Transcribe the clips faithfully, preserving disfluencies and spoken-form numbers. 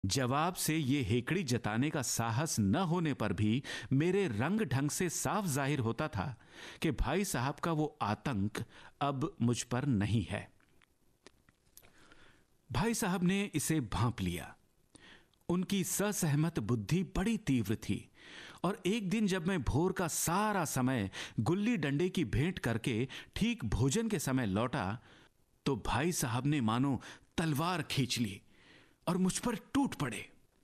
जवाब से ये हेकड़ी जताने का साहस न होने पर भी मेरे रंग ढंग से साफ जाहिर होता था कि भाई साहब का वो आतंक अब मुझ पर नहीं है। भाई साहब ने इसे भांप लिया। उनकी ससहमत बुद्धि बड़ी तीव्र थी और एक दिन जब मैं भोर का सारा समय गुल्ली डंडे की भेंट करके ठीक भोजन के समय लौटा तो भाई साहब ने मानो तलवार खींच ली और मुझ पर टूट पड़े।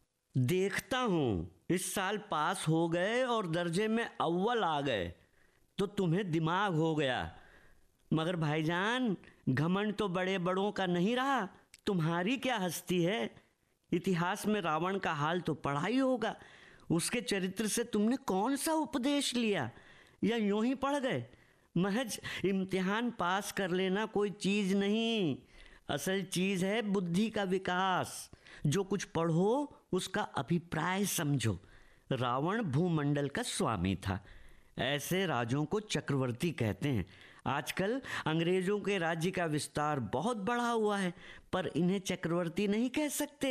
देखता हूं इस साल पास हो गए और दर्जे में अव्वल आ गए तो तुम्हें दिमाग हो गया, मगर भाईजान घमंड तो बड़े बड़ों का नहीं रहा, तुम्हारी क्या हस्ती है। इतिहास में रावण का हाल तो पढ़ा ही होगा, उसके चरित्र से तुमने कौन सा उपदेश लिया या यूं ही पढ़ गए। महज इम्तिहान पास कर लेना कोई चीज नहीं, असल चीज है बुद्धि का विकास। जो कुछ पढ़ो उसका अभिप्राय समझो। रावण भूमंडल का स्वामी था, ऐसे राजों को चक्रवर्ती कहते हैं। आजकल अंग्रेजों के राज्य का विस्तार बहुत बढ़ा हुआ है, पर इन्हें चक्रवर्ती नहीं कह सकते।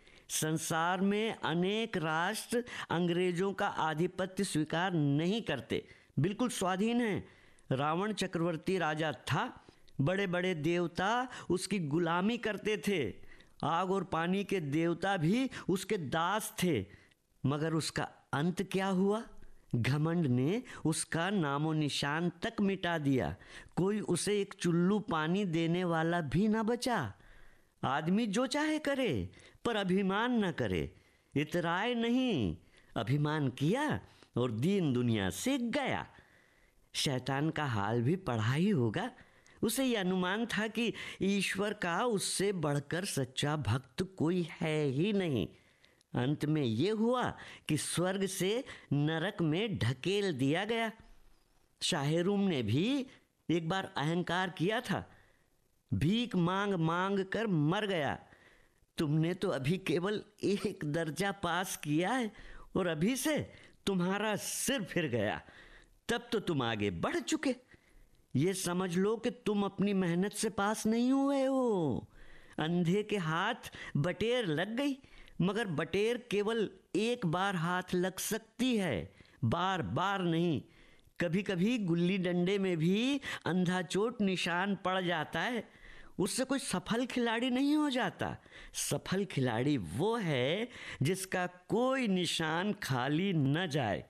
संसार में अनेक राष्ट्र अंग्रेजों का आधिपत्य स्वीकार नहीं करते, बिल्कुल स्वाधीन हैं। रावण चक्रवर्ती राजा था, बड़े बड़े देवता उसकी गुलामी करते थे, आग और पानी के देवता भी उसके दास थे। मगर उसका अंत क्या हुआ? घमंड ने उसका नामो निशान तक मिटा दिया। कोई उसे एक चुल्लू पानी देने वाला भी ना बचा। आदमी जो चाहे करे पर अभिमान न करे, इतराए नहीं। अभिमान किया और दीन दुनिया से गया। शैतान का हाल भी पढ़ा ही होगा। उसे यह अनुमान था कि ईश्वर का उससे बढ़कर सच्चा भक्त कोई है ही नहीं। अंत में ये हुआ कि स्वर्ग से नरक में ढकेल दिया गया। शाहरुम ने भी एक बार अहंकार किया था, भीख मांग मांग कर मर गया। तुमने तो अभी केवल एक दर्जा पास किया है और अभी से तुम्हारा सिर फिर गया। तब तो तुम आगे बढ़ चुके। ये समझ लो कि तुम अपनी मेहनत से पास नहीं हुए हो। अंधे के हाथ बटेर लग गई, मगर बटेर केवल एक बार हाथ लग सकती है, बार बार नहीं। कभी कभी गुल्ली डंडे में भी अंधा चोट निशान पड़ जाता है, उससे कोई सफल खिलाड़ी नहीं हो जाता। सफल खिलाड़ी वो है जिसका कोई निशान खाली न जाए।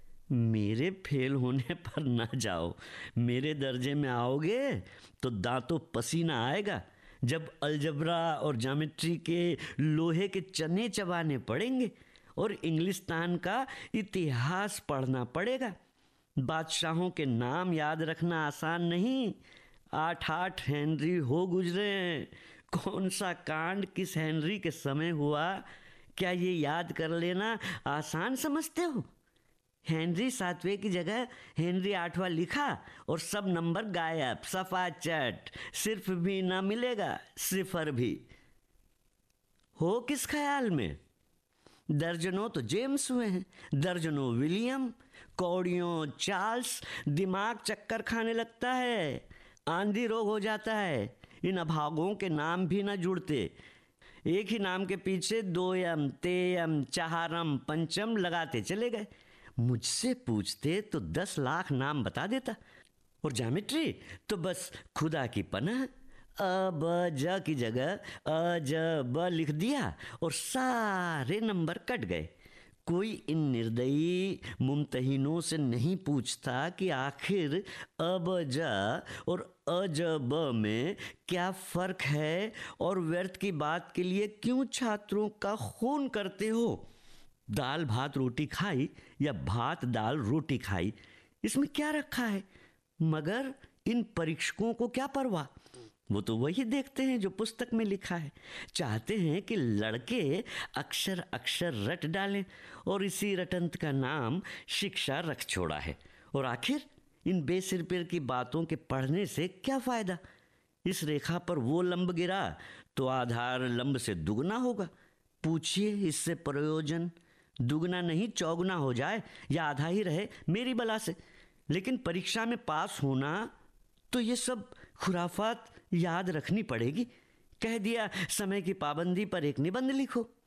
मेरे फेल होने पर न जाओ, मेरे दर्जे में आओगे तो दांतों पसीना आएगा जब अलजबरा और ज्योमेट्री के लोहे के चने चबाने पड़ेंगे और इंग्लिस्तान का इतिहास पढ़ना पड़ेगा। बादशाहों के नाम याद रखना आसान नहीं। आठ आठ हेनरी हो गुजरे हैं। कौन सा कांड किस हेनरी के समय हुआ, क्या ये याद कर लेना आसान समझते हो? हेनरी सातवें की जगह हेनरी आठवां लिखा और सब नंबर गायब, सफा चट। सिर्फ भी ना मिलेगा, सिफर भी। हो किस ख्याल में? दर्जनों तो जेम्स हुए हैं, दर्जनों विलियम, कौड़ियों चार्ल्स। दिमाग चक्कर खाने लगता है, आंधी रोग हो जाता है। इन अभागों के नाम भी ना जुड़ते। एक ही नाम के पीछे दो यम, तेयम, चाहरम, पंचम लगाते चले गए। मुझसे पूछते तो दस लाख नाम बता देता। और ज्योमेट्री तो बस खुदा की पनाह। अ ब ज की जगह अ ज ब लिख दिया और सारे नंबर कट गए। कोई इन निर्दयी मुमतहिनों से नहीं पूछता कि आखिर अ ब ज और अ ज ब में क्या फ़र्क है और व्यर्थ की बात के लिए क्यों छात्रों का खून करते हो। दाल भात रोटी खाई या भात दाल रोटी खाई, इसमें क्या रखा है। मगर इन परीक्षकों को क्या परवाह, वो तो वही देखते हैं जो पुस्तक में लिखा है। चाहते हैं कि लड़के अक्षर अक्षर रट डालें और इसी रटंत का नाम शिक्षा रख छोड़ा है। और आखिर इन बेसिर पैर की बातों के पढ़ने से क्या फ़ायदा। इस रेखा पर वो लंब गिरा तो आधार लंब से दुगना होगा। पूछिए इससे प्रयोजन। दुगना नहीं चौगुना हो जाए या आधा ही रहे मेरी बला से। लेकिन परीक्षा में पास होना तो ये सब खुराफात याद रखनी पड़ेगी। कह दिया समय की पाबंदी पर एक निबंध लिखो।